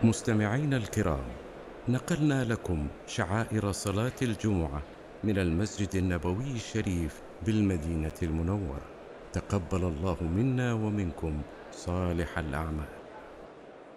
مستمعينا الكرام، نقلنا لكم شعائر صلاة الجمعة من المسجد النبوي الشريف بالمدينة المنورة. تقبل الله منا ومنكم صالح الأعمال.